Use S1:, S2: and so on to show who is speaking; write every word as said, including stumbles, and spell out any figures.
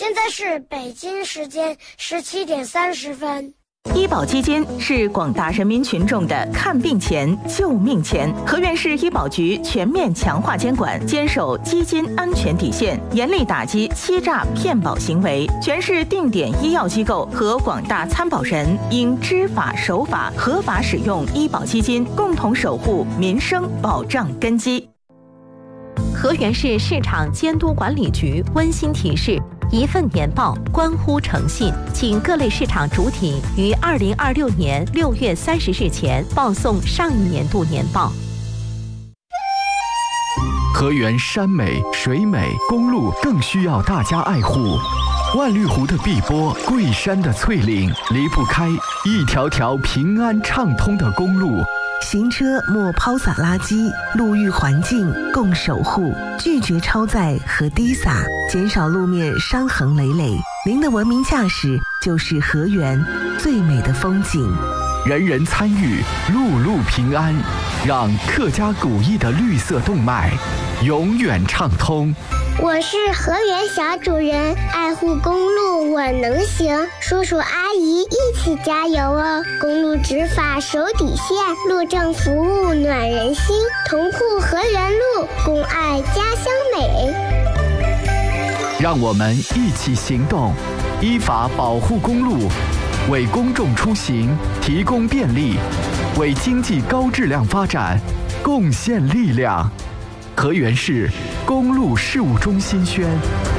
S1: 现在是北京时间十七点三十分。
S2: 医保基金是广大人民群众的看病钱、救命钱。河源市医保局全面强化监管，坚守基金安全底线，严厉打击欺诈骗保行为。全市定点医药机构和广大参保人应知法守法，合法使用医保基金，共同守护民生保障根基。
S3: 河源市市场监督管理局温馨提示：一份年报关乎诚信，请各类市场主体于二零二六年六月三十日前报送上一年度年报。
S4: 河源山美水美，公路更需要大家爱护。万绿湖的碧波，桂山的翠岭，离不开一条条平安畅通的公路。
S5: 行车莫抛洒垃圾，路域环境共守护，拒绝超载和滴洒，减少路面伤痕累累。您的文明驾驶就是河源最美的风景。
S4: 人人参与，路路平安，让客家古意的绿色动脉永远畅通。
S6: 我是河源小主人，爱护公路我能行，叔叔阿姨一起加油哦！公路执法守底线，路政服务暖人心，同护河源路，共爱家乡美。
S4: 让我们一起行动，依法保护公路，为公众出行提供便利，为经济高质量发展贡献力量。河源市公路事务中心宣。